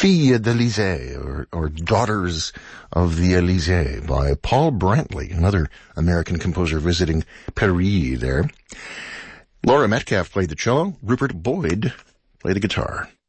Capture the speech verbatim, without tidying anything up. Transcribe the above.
Filles d'Elysée, or, or Daughters of the Elysée, by Paul Brantley, another American composer visiting Paris there. Laura Metcalf played the cello, Rupert Boyd played the guitar.